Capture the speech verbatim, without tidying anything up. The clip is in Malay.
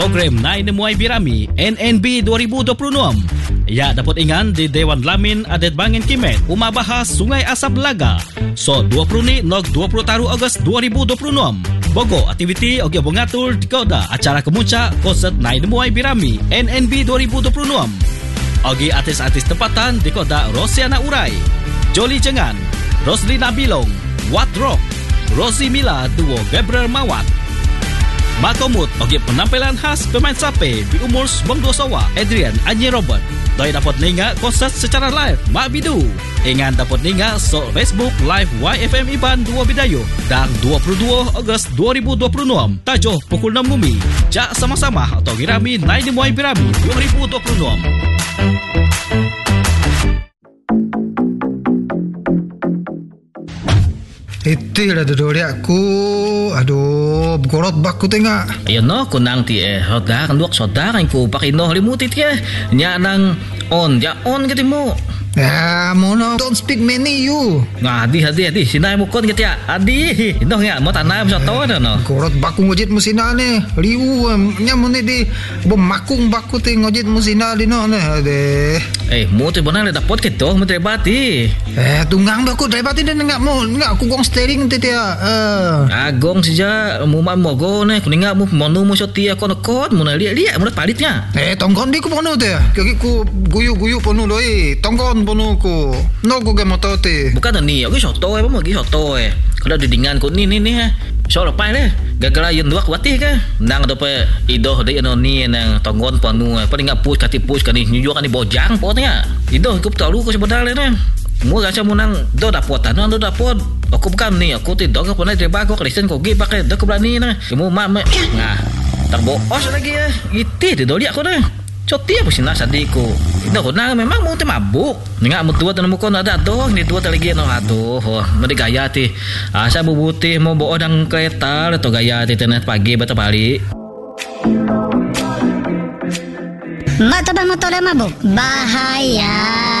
program Nai Nemuai Birami N N B dua ribu dua puluh enam. Ya dapat ingan di Dewan Lamin Adat Bangin Kimet Umah Bahas Sungai Asap Laga. So dua puluh ni nog dua puluh taru Ogos dua ribu dua puluh enam. Bogo aktiviti ogi bongatur di koda acara kemuncak konsert Nai Nemuai Birami N N B dua ribu dua puluh enam. Ogi artis-artis tempatan di koda Rosiana Urai, Jolly Jengan, Roslina Bilong, Wat Rock, Rosie Mila duo Gabriel Mawat. Makomut ogi penampilan khas pemain sape di umur sembilan puluh dua Adrian Anyi Robert. Doi dapat ninga konsert secara live Mak Bidu. Ingan dapat ninga so Facebook live Y F M Iban dua Bidayu dan dua puluh dua Ogos dua ribu dua puluh enam tajuh pukul enam Bumi. Jak sama-sama atau Birami Nai Nemuai Birami dua ribu dua puluh enam. Itu lah duduk aku. Aduh, gorot bak ku tengok. Ayo no, kunang ti eh. Hodar, duak sodar, ku pakino limutit ya. Nya nang on, ya on gitu mo. Ya, mono don't speak many you. Ngadi hadi hadi, sinay mo kon gitu ya. Adi, ino nga mo tanay mo sa to no. Gorot bak ku ngojit mo sina ni. Liu nya mo ni di bemakung bak ku ti ngojit mo sina di no ne. Ade. Eh, mo ti bonang le dapot kito, mo trebati. Eh, tunggang ba ku trebati din nga mo, nga aku gong steering ti dia. Eh. Agong sija mo man mo go ne, kuninga mo monu mo sa tia kon kon mo na liya-liya mo palitnya. Eh, tonggon di ku pono ti. Kaki ku guyu-guyu pono doi. Tonggon pono ku. No ku ge moto ti. Bukan ni, aku soto eh, mo gi soto eh. Kada didingan ko ni ni ni ha. So lepai le. Gagala yun dua kuatih ka. Nang do pe idoh de ano ni nang tonggon panu eh. Paling ngapus kati pus kani nyuju kani bojang potnya. Idoh ku tahu ko sebenarnya ne. Mo gacha mo nang do dapot ano do dapot. Aku bukan ni, aku tidak ke pernah terbaik kok Kristen kok gi pakai dak berani na. Kamu mak me. Nah. Terboos lagi ya. Iti di doli aku dah. Coti apa sih nasa diku. Itu ko na memang mau te mabuk. Ninga mo tuwa tanong mo ko na dato, ni tuwa talagi no ato. Oh, madi gaya ti. Asa bubuti mo buo ng kereta to gaya ti tenet pagi bata bali. Mata ba mo tole mabuk? Bahaya.